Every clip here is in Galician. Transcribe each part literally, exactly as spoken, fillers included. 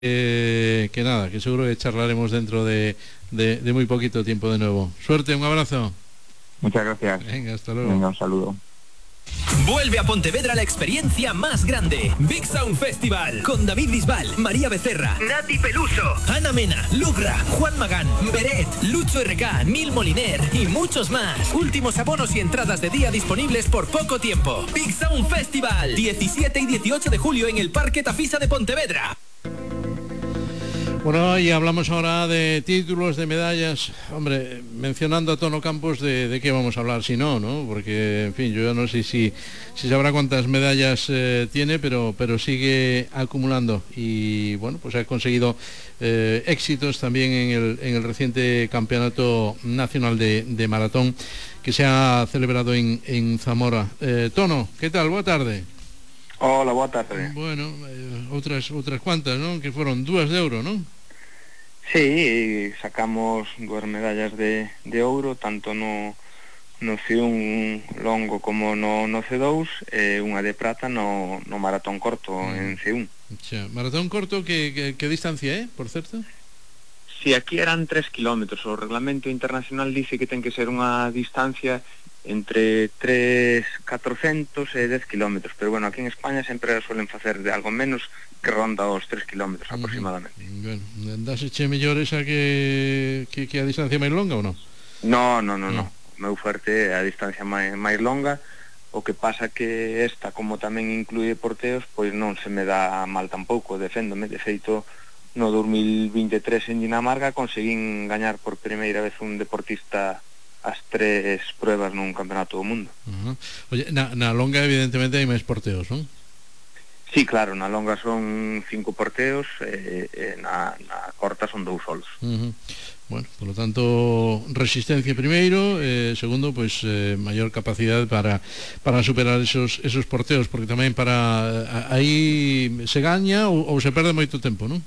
Eh, que nada, que seguro que charlaremos dentro de, de, de muy poquito tiempo de nuevo. Suerte, un abrazo. Muchas gracias. Venga, hasta luego. Venga, un saludo. Vuelve a Pontevedra la experiencia más grande. Big Sound Festival. Con David Bisbal, María Becerra, Nati Peluso, Ana Mena, Lugra, Juan Magán, Beret, Lucho R K, Neil Moliner y muchos más. Últimos abonos y entradas de día disponibles por poco tiempo. Big Sound Festival. diecisiete y dieciocho de julio en el Parque Tafisa de Pontevedra. Bueno, y hablamos ahora de títulos, de medallas. Hombre, mencionando a Tono Campos, ¿de, de qué vamos a hablar si no, no? Porque, en fin, yo ya no sé si, si sabrá cuántas medallas eh, tiene, pero, pero sigue acumulando. Y, bueno, pues ha conseguido eh, éxitos también en el, en el reciente Campeonato Nacional de, de Maratón que se ha celebrado en, en Zamora. Eh, Tono, ¿qué tal? Boa tarde. Hola, boa tarde. Bueno, eh, outras outras cuantas, non? Que foron dúas de ouro, non? Sí, sacamos dúas medallas de, de ouro, tanto no, no C un longo como no, no C dous, e unha de prata no, no maratón corto mm. en C un. Xa, maratón corto, que, que, que distancia é, por certo? Si, aquí eran tres kilómetros, o reglamento internacional dice que ten que ser unha distancia entre tres mil catrocentos e dez kilómetros, pero bueno, aquí en España sempre suelen facer de algo menos, que ronda os tres kilómetros uh-huh. aproximadamente. Bueno, dase che mellor esa que, que, que a distancia máis longa ou non? No, no, no, no, no. O meu fuerte é a distancia máis, máis longa, o que pasa que esta, como tamén inclúe porteos, pois non se me dá mal tampouco, deféndome, de feito, no dos mil veintitrés en Dinamarca conseguín gañar por primeira vez un deportista as tres pruebas nun campeonato do mundo. Uh-huh. Oye, na, na longa evidentemente hai máis porteos, non? Sí, claro, na longa son cinco porteos e, e na, na corta son dous solos. Uh-huh. Bueno, por lo tanto, resistencia primeiro, eh, segundo, pois eh, maior capacidade para para superar esos esos porteos, porque tamén para aí se gaña ou, ou se perde moito tempo, non?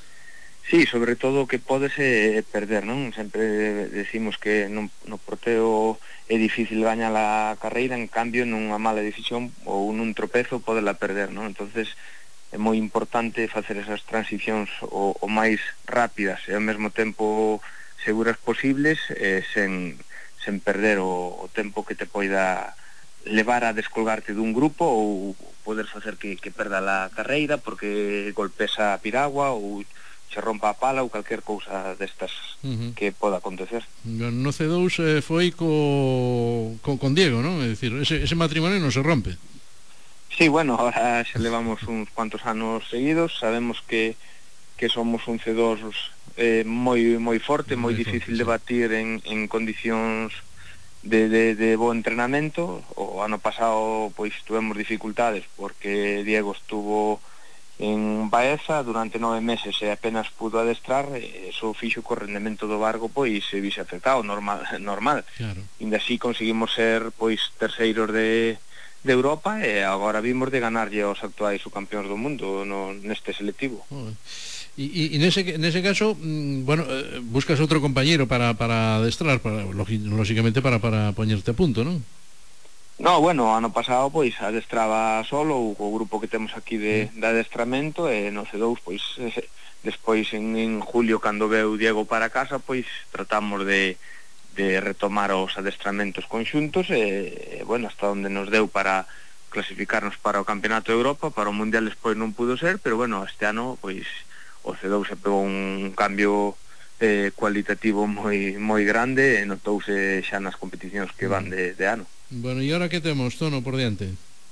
Sí, sobre todo que pódese perder, non? Sempre decimos que no, no porteo é difícil gañar a carreira, en cambio nunha mala decisión ou nun tropezo podela perder, non? Entonces é moi importante facer esas transicións o, o máis rápidas e ao mesmo tempo seguras posibles, eh, sen, sen perder o, o tempo que te poida levar a descolgarte dun grupo ou poder facer que, que perda a carreira porque golpesa a piragua ou se rompa a pala ou calquer cousa destas uh-huh. que poda acontecer. No C dous eh, foi co, co, con Diego, non? É dicir, ese, ese matrimonio non se rompe. Sí, bueno, ahora xa levamos uns cuantos anos seguidos, sabemos que, que somos un C dous eh, moi moi forte, moi, moi difícil forte, de batir sí. en, en condicións de, de, de bo entrenamento. O ano pasado pois tuvemos dificultades porque Diego estuvo en Baeza durante nove meses e apenas pudo adestrar, e eso fixo que o rendemento do barco pois se vise afectado, normal, normal. Claro. Inda así conseguimos ser pois terceiros de, de Europa e agora vimos de ganarlle aos actuais subcampeóns do mundo no, neste selectivo. Oh. E, e nese, nese caso, bueno, buscas outro compañeiro para, para adestrar, para, lógicamente para, para poñerte a punto, non? No, bueno, ano pasado pois adestraba solo o, o grupo que temos aquí de, de adestramento e no C dous pois eh, despois en, en julio cando veu Diego para casa pois tratamos de, de retomar os adestramentos conxuntos e, bueno, hasta onde nos deu para clasificarnos para o Campeonato de Europa, para o Mundial despois non pudo ser, pero bueno, este ano pois o C dous se pegou un cambio eh, cualitativo moi moi grande e notouse xa nas competicións que van de, de ano. Bueno, e agora que temos, Tono, por diante?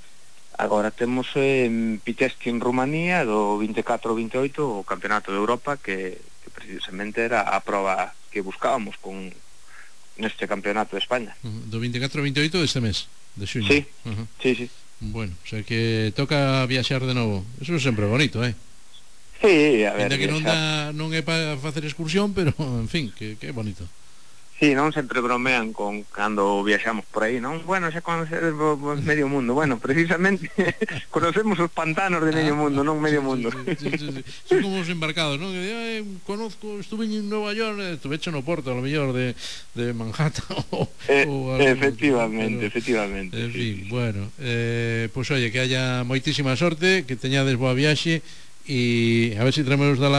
Agora temos en eh, Pitești en Rumanía do vinte e catro ao vinte e oito o Campeonato de Europa que, que precisamente era a prova que buscábamos con neste Campeonato de España. Uh-huh. Do vinte e catro ao vinte e oito deste mes de xuño. Sí, uh-huh. sí, sí. Bueno, o sea que toca viaxar de novo. Eso é sempre bonito, eh? Sí, a ver. Ainda que non, dá, non é para facer excursión, pero, en fin, que, que é bonito. Sí, non sempre bromean con cando viaxamos por aí, non? Bueno, xa conocedes medio mundo. Bueno, precisamente conocemos os pantanos de medio mundo, non medio mundo. Sí, sí, sí, sí. Son como os embarcados, non? Que eh, conozco, estuve en Nueva York, estuve hecho no Porto, a lo mellor de, de Manhattan o, eh, o efectivamente, pero, efectivamente. En fin, sí. bueno, eh, pois pues, oye, que haya moitísima sorte, que teñades boa viaxe y a ver si traemos de la